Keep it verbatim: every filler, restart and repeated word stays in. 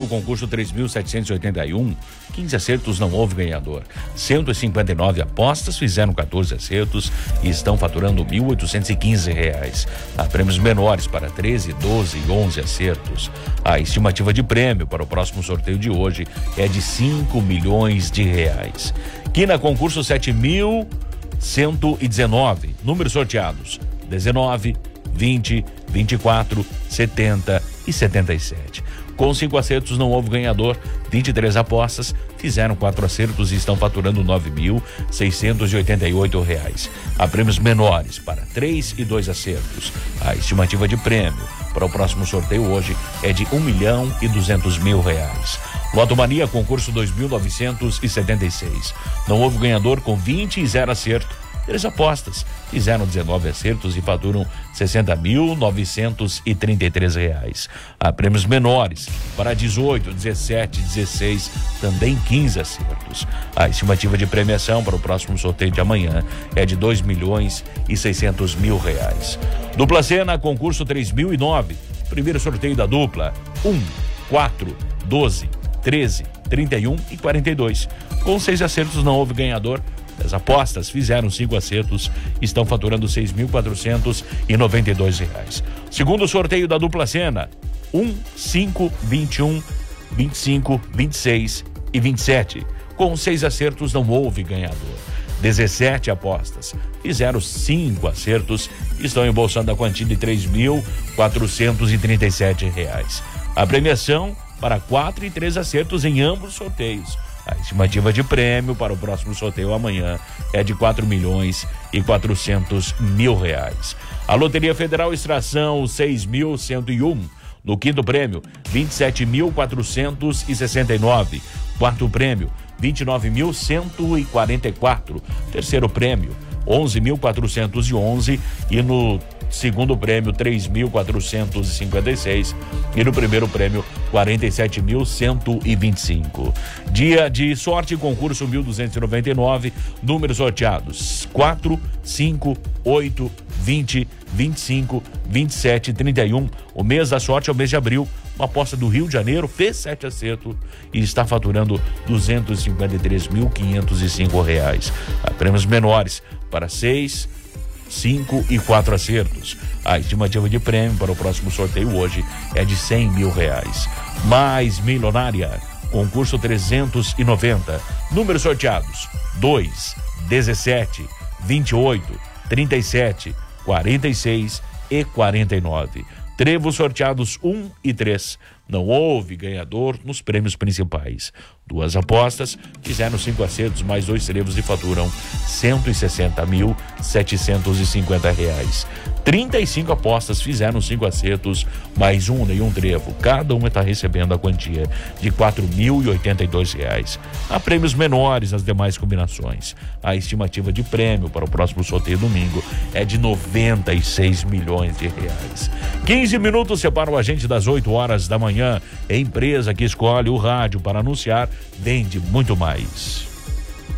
concurso três mil setecentos e oitenta e um, quinze acertos, não houve ganhador. cento e cinquenta e nove apostas fizeram quatorze acertos e estão faturando mil oitocentos e quinze reais. Há prêmios menores para treze, doze e onze acertos. A estimativa de prêmio para o próximo sorteio de hoje é de cinco milhões de reais. Quina concurso sete mil cento e dezenove, números sorteados: dezenove, vinte, vinte e quatro, setenta e setenta e sete. Com cinco acertos não houve ganhador, vinte e três apostas fizeram quatro acertos e estão faturando nove mil seiscentos e oitenta e oito reais. Há prêmios menores para três e dois acertos. A estimativa de prêmio para o próximo sorteio hoje é de um milhão e duzentos mil reais. Loto Mania concurso dois mil novecentos e setenta e seis. Não houve ganhador com vinte e zero acerto. Três apostas fizeram dezenove acertos e faturam sessenta mil novecentos e trinta e três reais. Há prêmios menores para dezoito, dezessete, dezesseis, também quinze acertos. A estimativa de premiação para o próximo sorteio de amanhã é de dois milhões e seiscentos mil reais. Dupla Sena, concurso três mil e nove. Primeiro sorteio da dupla: um, quatro, doze, treze, trinta e um e quarenta e dois. Com seis acertos não houve ganhador. As apostas fizeram cinco acertos, estão faturando seis mil quatrocentos e noventa e dois reais. Segundo sorteio da Dupla Sena: um, cinco, vinte e um, vinte e cinco, vinte e seis e vinte e sete. Com seis acertos não houve ganhador. dezessete apostas fizeram cinco acertos, estão embolsando a quantia de três mil quatrocentos e trinta e sete reais. A premiação para quatro e três acertos em ambos os sorteios. A estimativa de prêmio para o próximo sorteio amanhã é de quatro milhões e quatrocentos mil reais. A Loteria Federal Extração seis mil cento e um. No quinto prêmio, vinte e sete mil quatrocentos e sessenta e nove. Quarto prêmio, vinte e nove mil cento e quarenta e quatro. Terceiro prêmio, onze mil quatrocentos e onze. E no segundo prêmio, três mil quatrocentos e cinquenta e seis. E no primeiro prêmio, quarenta e sete mil cento e vinte e cinco. Dia de sorte, concurso mil duzentos e noventa e nove. Números sorteados: quatro, cinco, oito, vinte, vinte e cinco, vinte e sete, trinta e um. O mês da sorte é o mês de abril. Uma aposta do Rio de Janeiro fez sete acertos e está faturando duzentos e cinquenta e três mil quinhentos e cinco reais. Há prêmios menores para seis, cinco e quatro acertos. A estimativa de prêmio para o próximo sorteio hoje é de cem mil reais. Mais Milionária, concurso trezentos e noventa. Números sorteados: dois, dezessete, vinte e oito, trinta e sete, quarenta e seis e quarenta e nove. Trevos sorteados um e três. Não houve ganhador nos prêmios principais. Duas apostas fizeram cinco acertos, mais dois trevos e faturam cento e sessenta mil setecentos e cinquenta reais. trinta e cinco apostas fizeram cinco acertos, mais um nenhum trevo. Cada uma está recebendo a quantia de quatro mil e oitenta e dois reais. Há prêmios menores nas demais combinações. A estimativa de prêmio para o próximo sorteio domingo é de noventa e seis milhões de reais. quinze minutos separam a gente das oito horas da manhã. A empresa que escolhe o rádio para anunciar vende muito mais.